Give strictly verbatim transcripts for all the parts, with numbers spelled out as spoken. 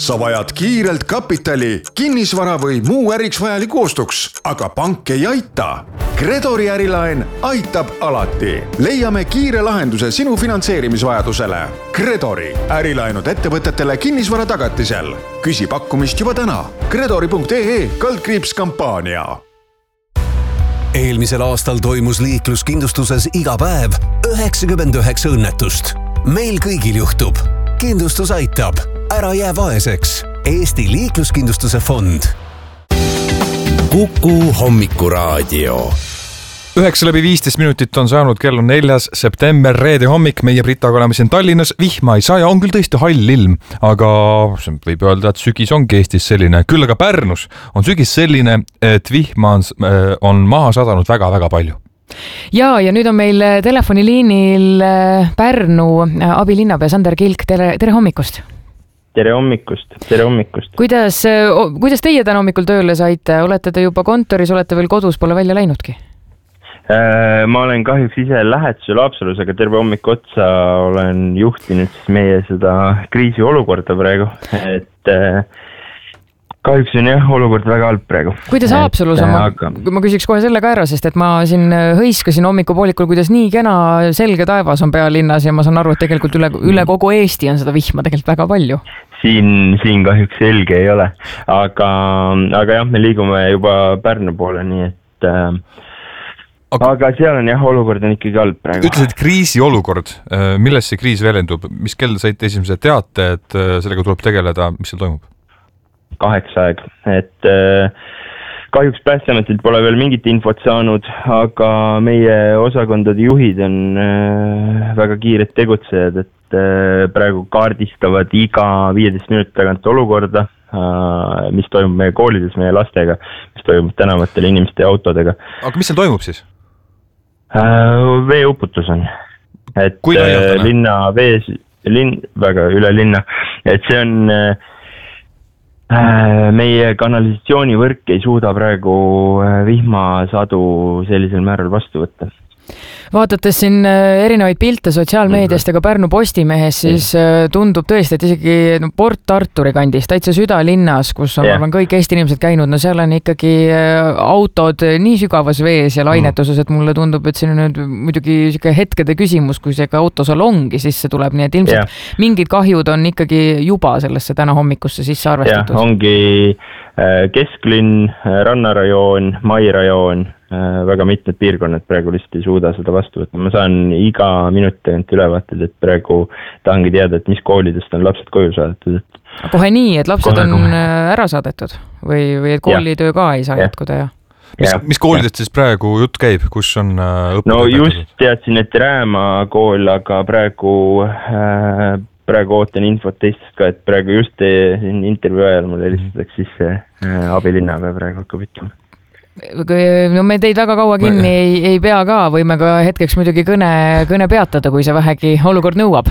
sa vajad kiirelt kapitali, kinnisvara või muu äriks vajaliku ostuks, aga pank ei aita. Gredori ärilaen aitab alati. Leiame kiire lahenduse sinu finantseerimisvajadusele. Gredori ärilaenud ettevõtetele kinnisvara tagatisel. Küsi pakkumist juba täna. Gredori punkt ee kaldkriips kampaania. Eelmisel aastal toimus liikluskindlustuses iga päev üheksakümmend üheksa õnnetust. Meil kõigil juhtub. Kindlustus aitab. Ära jää vaeseks. Eesti liikluskindlustuse fond. Kuku hommikuraadio. Üheksa läbi viisteist minutit on saanud, kell on neljas september, reede hommik, meie Britaga oleme siin Tallinnas, vihma ei saa ja on küll tõesti hall ilm, aga võib öelda, et sügis ongi Eestis selline, küll aga Pärnus on sügis selline, et vihma on, on maha sadanud väga-väga palju. Ja, ja nüüd on meil telefoniliinil Pärnu abilinnapea Sander Kilk, tere, tere hommikust! Tere hommikust, tere hommikust! Kuidas, kuidas teie täna hommikul tööle saite? Olete te juba kontoris, olete veel kodus, pole välja läinudki? Ma olen kahjuks ise lähetusel Haapsalus, aga terve hommik otsa olen juhtinud siis meie seda kriisiolukorda praegu, et kahjuks on jah, olukord väga halb praegu. Kuidas Haapsalus on? Ma, aga... ma küsiks kohe selle ka ära, sest et ma siin hõiskasin hommikupoolikul, kuidas nii kena selge taevas on pealinnas ja ma saan aru, et tegelikult üle, üle kogu Eesti on seda vihma tegelikult väga palju. Siin, siin kahjuks selge ei ole, aga, aga jah, me liigume juba Pärnu poole, nii et Aga, aga seal on jah, olukord on ikkagi halb praegu. Ütlesid kriisiolukord, milles see kriis väljendub? Mis kell saite esimese teate, et sellega tuleb tegeleda, mis seal toimub? Kaheksa aeg, et kahjuks Päästeametilt pole veel mingit infot saanud, aga meie osakondade juhid on väga kiired tegutsejad, et praegu kaardistavad iga viieteist minuti tagant olukorda, mis toimub meie koolides, meie lastega, mis toimub tänavatel inimeste ja autodega. Aga mis seal toimub siis? Veeuputus on, et linna vees, linn, väga üle linna, et see on meie kanalisatsioonivõrk ei suuda praegu vihmasadu sellisel määral vastu võtta. Vaadates siin erinevaid pilte sotsiaalmeediast ja ka Pärnu Postimehes, siis tundub tõesti, et isegi no, Port Arturi kandis, täitsa südalinnas, kus on, on kõik Eesti inimesed käinud, no seal on ikkagi autod nii sügavas vees ja lainetuses, et mulle tundub, et siin on nüüd muidugi hetkede küsimus, kui see ka autosalongi sisse tuleb, nii et ilmselt yeah. mingid kahjud on ikkagi juba sellesse täna hommikusse sisse arvestatud. Yeah, ongi kesklinn, rannarajoon, mairajoon, väga mitmed piirkonnad praegu lihtsalt ei suuda seda vastu võtta. Ma saan iga minuti ainult ülevaated, et praegu tahangi teada, et mis koolidest on lapsed koju saadetud. Kohe nii, et lapsed Kohe on kohe. ära saadetud või, või et koolitöö ka ei saa ja. jätkuda ja? Mis, mis koolidest siis praegu jutt käib, kus on õppida? No just teadsin, et Rääma kool, aga praegu, äh, praegu ootan infot teistest ka, et praegu just siin intervjuu ajal mul helistatakse siis äh, abilinnapea praegu hakkab ütlema. No me teid väga kaua kinni ei, ei pea ka, võime ka hetkeks muidugi kõne, kõne peatada, kui see vähegi olukord nõuab.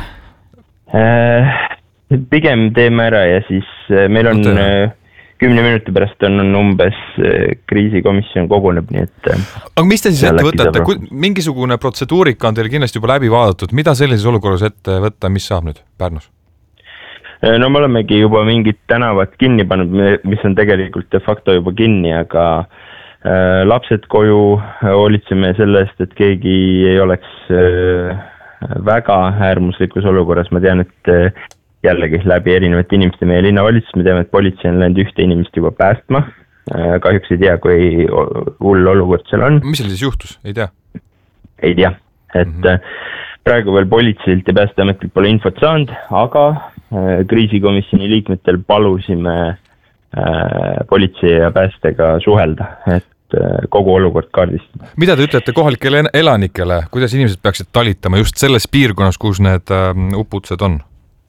Pigem teeme ära ja siis meil on kümne minuti pärast on umbes kriisikomisjon koguneb, nii et... Aga mis te siis ette võtate? Mingisugune protseduurika on teil kindlasti juba läbi vaadatud. Mida sellises olukorras ette võtta, mis saab nüüd Pärnus? No me olemegi juba mingid tänavad kinni pannud, mis on tegelikult de facto juba kinni, aga äh, lapsed koju hoolitseme selle eest, et keegi ei oleks äh, väga äärmuslikus olukorras. Ma tean, et äh, jällegi läbi erinevate inimeste meie linnavalitsus, me teame, et politsei on läinud ühte inimest juba päästma. Äh, kahjuks ei tea, kui hull olukord seal on. Mis seal siis juhtus? Ei tea? Ei tea, et mm -hmm. praegu veel politseilt ja Päästeametilt pole infot saanud, aga kriisikomisjoni liikmetel palusime äh, politsei ja päästega suhelda, et äh, kogu olukord kaardistada. Mida te ütlete kohalikele elanikele, kuidas inimesed peaksid talitama just selles piirkonnas, kus need äh, uputused on?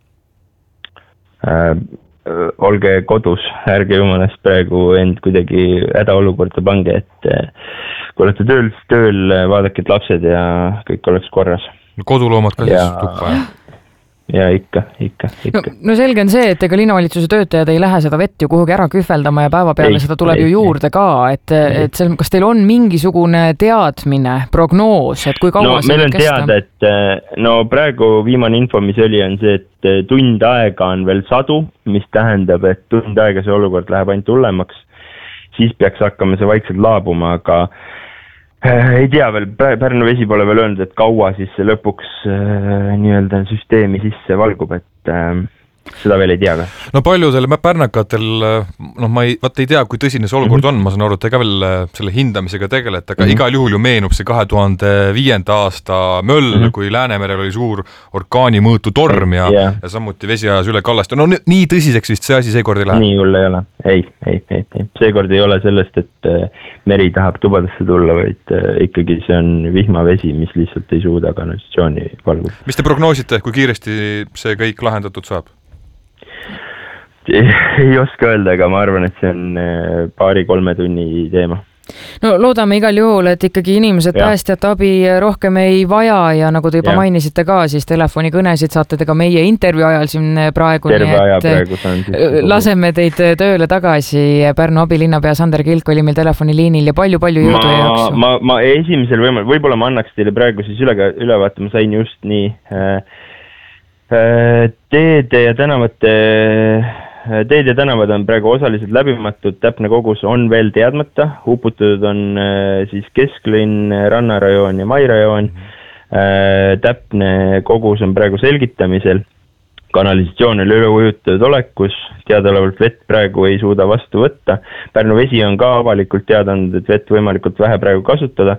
Äh, olge kodus, ärge jumalast praegu end kuidagi hädaolukorda pange, et äh, kui olete tööl, tööl vaadake, et lapsed ja kõik oleks korras. Koduloomad ka ja... siis tuppa, jah? ja ikka, ikka, ikka. No, no selge on see, et ega linnavalitsuse töötajad ei lähe seda vett ju kuhugi ära kühveldama ja päeva peale ei, seda tuleb ei, ju juurde ei, ka, et, et see, kas teil on mingisugune teadmine, prognoos, et kui kaua no, see meil on kesta? teada, et no praegu viimane info, mis oli, on see, et tund aega on veel sadu, mis tähendab, et tund aega see olukord läheb ainult hullemaks, siis peaks hakkama see vaikselt laabuma, aga ei tea veel, Pärnu Vesi pole veel öelnud, et kaua siis see lõpuks äh, nii-öelda süsteemi sisse valgub, et äh, seda veel ei tea ka. No paljudel pärnakatel, noh ma ei, vaat ei tea, kui tõsine see olukord on, ma saan aru, et te ka veel selle hindamisega tegelete, aga mm -hmm. igal juhul ju meenub see kahe tuhande viienda aasta möll, mm -hmm. kui Läänemerel oli suur orkaanimõõtu torm ja, yeah. ja samuti vesi ajas üle kallast. No nii tõsiseks vist see asi seekord ei lähe? Nii hull ei ole. Ei, ei, ei, ei. Seekord ei ole sellest, et meri tahab tubadasse tulla, vaid ikkagi see on vihmavesi, mis lihtsalt ei suuda kanalisatsiooni valguda. Mis te prognoosite, kui kiiresti see kõik lahendatud saab? Ei oska öelda, aga ma arvan, et see on paari-kolme tunni teema. No loodame igal juhul, et ikkagi inimesed ja. päästjate abi rohkem ei vaja ja nagu te juba ja. mainisite ka, siis telefonikõnesid saate te ka meie intervjuu ajal siin praegu. Terve aja praegu saan siis. Laseme teid tööle tagasi. Pärnu abilinnapea Sander Kilk oli meil telefoniliinil ja palju-palju jõudu ja jaksu. Ma, ma esimesel võimal, võib-olla ma annaks teile praegu siis üle, üle vaata, ma sain just nii äh, teede ja tänavate Teed ja tänavad on praegu osaliselt läbimatud, täpne kogus on veel teadmata, uputatud on siis Kesklinn, Rannarajoon ja Mairajoon. Täpne kogus on praegu selgitamisel, kanalisatsioon oli üle ujutatud olekus, teadaolevalt vett praegu ei suuda vastu võtta. Pärnu Vesi on ka avalikult teadanud, et vett võimalikult vähe praegu kasutada.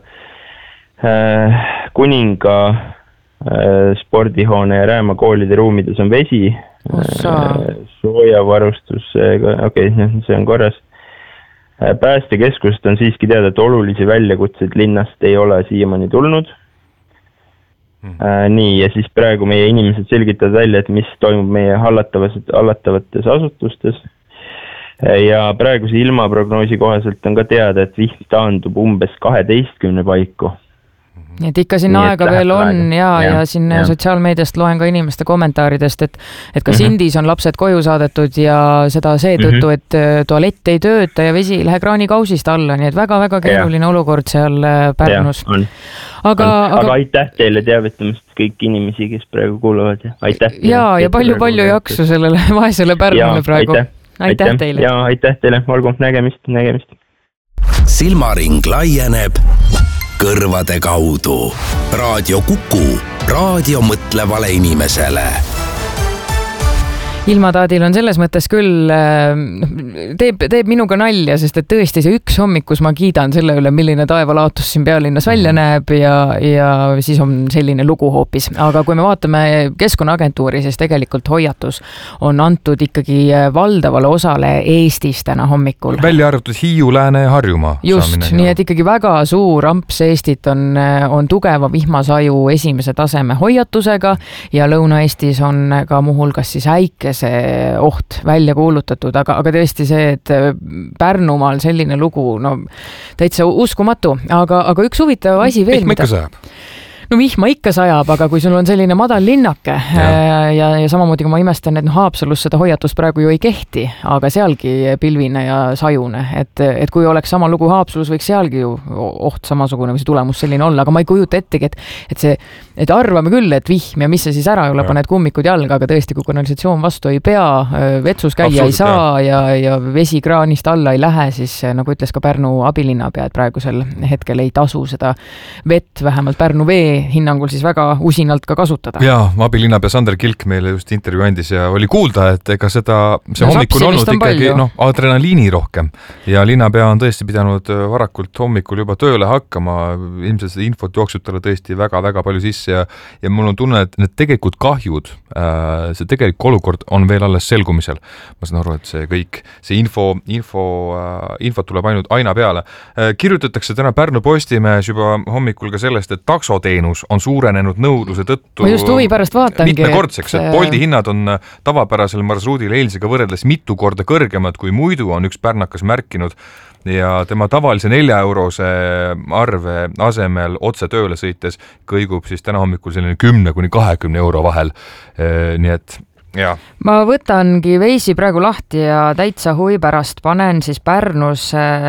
Kuninga spordihoone ja Rääma koolide ruumides on vesi. Soojavarustus, okei, okay, see on korras. Päästekeskust on siiski teada, et olulisi väljakutseid linnast ei ole siiamaani tulnud. Hmm. Nii, ja siis praegu meie inimesed selgitavad välja, et mis toimub meie hallatavates asutustes. Ja praeguse ilmaprognoosi kohaselt on ka teada, et vihm taandub umbes kaheteistkümne paiku. Nii et ikka siin aega veel on ja, ja, ja siin ja. sotsiaalmeediast loen ka inimeste kommentaaridest, et, et ka mm -hmm. Sindis on lapsed koju saadetud ja seda seetõttu, mm -hmm. et tualett ei tööta ja vesi ei lähe kraanikausist alla, nii et väga-väga keeruline ja. olukord seal Pärnus. Ja, aga, aga... aga aitäh teile teavitamast kõik inimesi, kes praegu kuulavad. Ja, aitäh ja, ja palju-palju jaksu sellele vaesele Pärnule praegu. Aitäh, aitäh, aitäh teile. Ja aitäh teile, olgu nägemist, nägemist. Silmaring laieneb kõrvade kaudu. Raadio Kuku, raadio mõtlevale inimesele. Ilmataadil on selles mõttes küll, teeb, teeb minuga nalja, sest et tõesti see üks hommikus ma kiidan selle üle, milline taevalaatus siin pealinnas välja näeb ja, ja siis on selline lugu hoopis. Aga kui me vaatame Keskkonnaagentuuri, siis tegelikult hoiatus on antud ikkagi valdavale osale Eestis täna hommikul. Välja arvatud Hiiu, Lääne ja Harjumaa. Just, nii et ikkagi väga suur amps Eestit on, on tugeva vihmasaju esimese taseme hoiatusega ja Lõuna-Eestis on ka muuhulgas siis äike see oht välja kuulutatud, aga, aga tõesti see, et Pärnumaal selline lugu, no täitsa uskumatu, aga, aga üks huvitav asi veel. Vihma ikka sajab? No vihma ikka sajab, aga kui sul on selline madal linnake ja, ja, ja samamoodi kui ma imestan, et no Haapsalus seda hoiatust praegu ju ei kehti, aga sealgi pilvine ja sajune, et, et kui oleks sama lugu Haapsalus, võiks sealgi ju oht samasugune või see tulemus selline olla, aga ma ei kujuta ettegi, et, et see, et arvame küll, et vihm ja mis see siis ära ei ole, paned kummikud jalga, aga tõesti, kui kanalisatsioon vastu ei pea, vetsus käia ei saa ja, ja vesi kraanist alla ei lähe, siis nagu ütles ka Pärnu abilinnapea, et praegusel hetkel ei tasu seda vett, vähemalt Pärnu vee hinnangul siis väga usinalt ka kasutada. Jaa, abilinnapea Sander Kilk meile just intervjuu andis ja oli kuulda, et ega seda, see no, hommikul on olnud on ikkagi no, adrenaliini rohkem ja linnapea on tõesti pidanud varakult hommikul juba tööle hakkama, ilmselt seda infot jooksub talle tõesti väga-väga palju sisse ja, ja mul on tunne, et need tegelikult kahjud, see tegelik olukord on veel alles selgumisel. Ma saan aru, et see kõik, see info, info, infot tuleb ainult aina peale. Kirjutatakse täna Pärnu Postimehes juba hommikul ka sellest, et taksoteenus on suurenenud nõudluse tõttu ma just huvi pärast vaatangi, mitmekordseks, et Bolti hinnad on tavapärasel marsruudil eilsega võrreldes mitu korda kõrgemad kui muidu, on üks pärnakas märkinud. ja tema tavalise nelja eurose arve asemel otse tööle sõites kõigub siis täna hommikul selline kümne kuni kahekümne euro vahel. Nii et ja. Ma võtangi Waze'i praegu lahti ja täitsa huvi pärast panen siis Pärnus,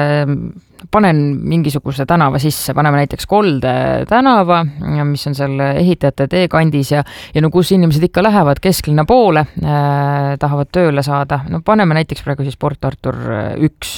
panen mingisuguse tänava sisse, paneme näiteks Kolde tänava, mis on seal ehitajate teekandis ja, ja no kus inimesed ikka lähevad kesklinna poole, äh, tahavad tööle saada. No paneme näiteks praegu siis Port Artur üks.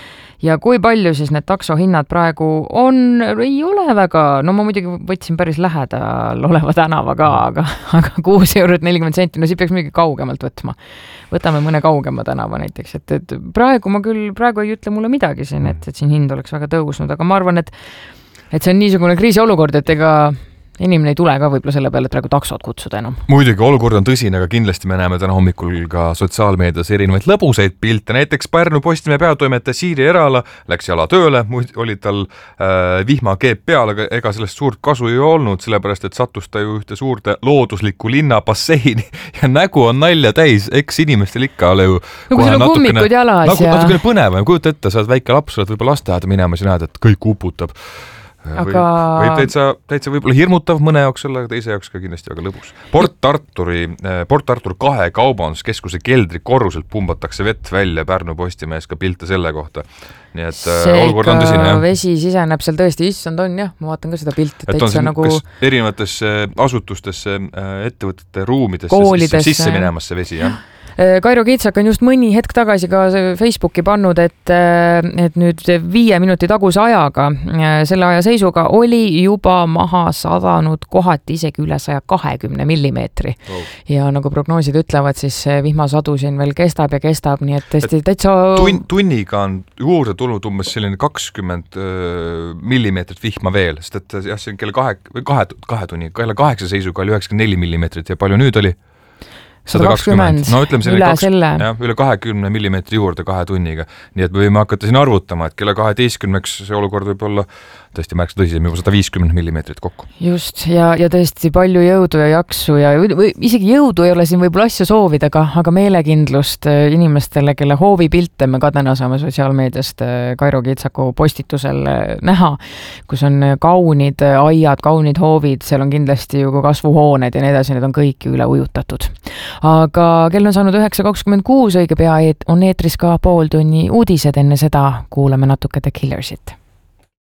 Ja kui palju siis need taksohinnad praegu on, ei ole väga, no ma muidugi võtsin päris lähedal oleva tänava ka, aga, aga kuus eurot nelikümmend senti, no siit peaks mingi kaugemalt võtma. Võtame mõne kaugema tänava näiteks, et, et praegu ma küll, praegu ei ütle mulle midagi siin, et, et siin hind oleks väga tõusnud, aga ma arvan, et, et see on niisugune kriisiolukord, et ega inimene ei tule ka võib-olla selle peale, et praegu taksod kutsuda enam. Muidugi olukord on tõsine, aga kindlasti me näeme täna hommikul ka sotsiaalmeedias erinevaid lõbusaid pilte. Näiteks Pärnu Postimehe peatoimetaja Siiri Erala läks jala tööle, oli tal äh, vihmakeep peal, aga ega sellest suurt kasu ei olnud, sellepärast et sattus ta ju ühte suurde looduslikku linna basseini ja nägu on nalja täis, eks inimestel ikka ole ju no, kohe natukene, nagu, ja... natukene põnev. Kujuta ette, sa oled väike laps, oled võib-olla lasteaeda minemas ja näed, et kõik uputab. Aga... võib täitsa, täitsa võib-olla hirmutav mõne jaoks olla, teise jaoks ka kindlasti väga lõbus. Port Arturi, Port Artur kahe kaubanduskeskuse keldri korruselt pumbatakse vett välja, Pärnu Postimehes ka pilte selle kohta. Nii et see olukord on tõsine. Jah. Vesi siseneb seal tõesti, issand on jah, ma vaatan ka seda pilti. Et on siin nagu... erinevatesse asutustesse, ettevõtete ruumidesse sisse, sisse minemas see vesi, jah? Kairo Kitsak on just mõni hetk tagasi ka Facebooki pannud, et, et nüüd viie minuti taguse ajaga, selle aja seisuga oli juba maha sadanud kohati isegi üle saja kahekümne millimeetri. Oh. Ja nagu prognoosid ütlevad, siis vihmasadu siin veel kestab ja kestab, nii et tõesti täitsa... Tun, tunniga on juurde tulnud umbes selline kakskümmend millimeetrit vihma veel, sest et jah, see on kella kahe, kahe, kahe tunni, kella kaheksa seisuga oli üheksakümmend neli millimeetrit ja palju nüüd oli? sada kakskümmend. No ütleme üle kaks, selle. Jah, üle kahekümne millimeetri juurde kahe tunniga. Nii et me võime hakata siin arvutama, et kella kaheteistkümneks see olukord võib olla tõesti märks tõsisem, juba sada viiskümmend millimeetrit kokku. Just, ja, ja tõesti palju jõudu ja jaksu ja või, isegi jõudu ei ole siin võib-olla asja soovida, aga, aga meelekindlust inimestele, kelle hoovipilte me ka täna saame sotsiaalmeediast Kairo Kitsaku postitusel näha, kus on kaunid aiad, kaunid hoovid, seal on kindlasti ju kasvuhooned ja nii edasi, need on kõik üle ujutatud. Aga kell on saanud üheksa kakskümmend kuus, õige pea on eetris ka pool tunni uudised, enne seda kuulame natuke The Killersit.